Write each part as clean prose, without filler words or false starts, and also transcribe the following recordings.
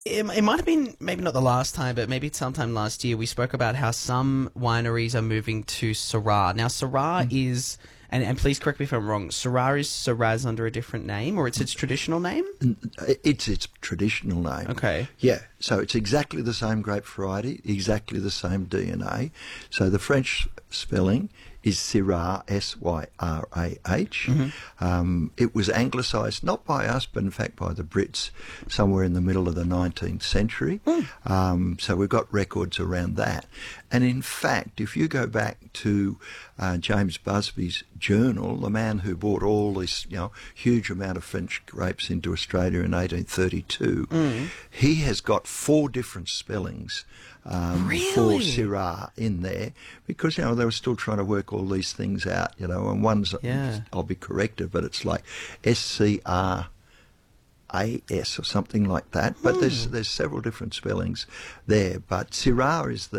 It might have been maybe not the last time, but maybe sometime last year we spoke about how some wineries are moving to Syrah. Now, Syrah is, and please correct me if I'm wrong, Syrah is Shiraz under a different name, or it's its traditional name? It's its traditional name. Okay. Yeah, so it's exactly the same grape variety, exactly the same DNA. So the French spelling is Syrah, S-Y-R-A-H. It was anglicised, not by us, but in fact by the Brits, somewhere in the middle of the 19th century. So we've got records around that. And in fact, if you go back to James Busby's journal, the man who brought all this, huge amount of French grapes into Australia in 1832, he has got 4 different spellings for Syrah in there, because they were still trying to work all these things out, and one's, I'll be corrected, but it's like SCRAS or something like that. But there's several different spellings there. But Syrah is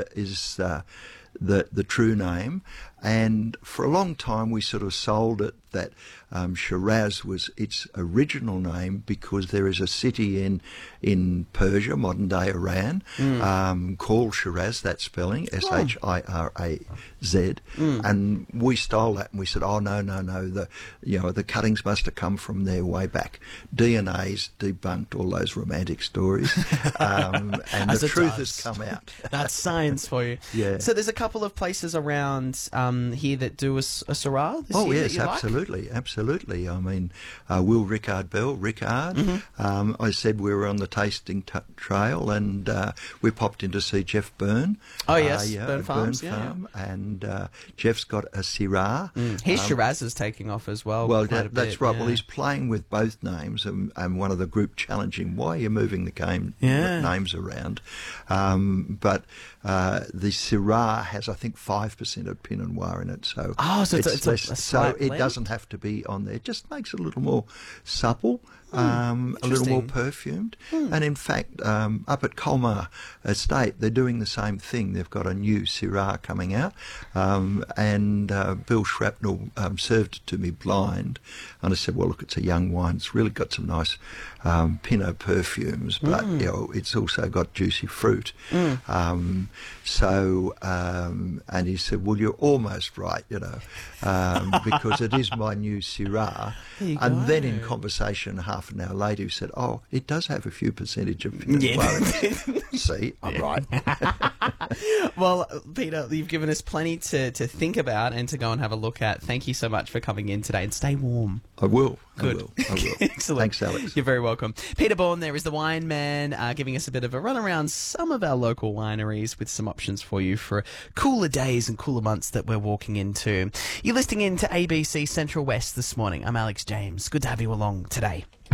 the true name, and for a long time we sort of sold it that Shiraz was its original name because there is a city in Persia, modern day Iran, called Shiraz, that spelling, S-H-I-R-A-Z, and we stole that and we said, oh no, the cuttings must have come from there way back. DNA's debunked all those romantic stories, and the truth has come out. That's science for you. Yeah. So there's a couple of places around here that do a Syrah this year yes, that you absolutely. Absolutely. I mean, Will Rickard Bell, Rickard. I said we were on the tasting trail, and we popped in to see Jeff Byrne. Oh, yes, Byrne Farms. Farm. And Jeff's got a Syrah. His Shiraz is taking off as well. Well, that's right. Yeah. Well, he's playing with both names, and one of the group challenged him, why are you moving the names around? But the Syrah has, I think, 5% of Pinot Noir in it. So, it's less, so it blend? doesn't have to be on there. It just makes it a little more supple, a little more perfumed. And in fact, up at Colmar Estate, they're doing the same thing. They've got a new Syrah coming out, and Bill Shrapnel served it to me blind, and I said, well, look, it's a young wine. It's really got some nice Pinot perfumes, but it's also got juicy fruit. And he said, well, you're almost right, because it is my new Syrah. And then in conversation half an hour later, he said, oh, it does have a few percentage of Pinot Noir in it. See, I'm right. Well, Peter, you've given us plenty to think about and to go and have a look at. Thank you so much for coming in today, and stay warm. I will. Good. I will. Excellent. Thanks, Alex. You're very welcome. Peter Bourne there is the wine man, giving us a bit of a run around some of our local wineries with some options for you for cooler days and cooler months that we're walking into. You're listening in to ABC Central West this morning. I'm Alex James. Good to have you along today.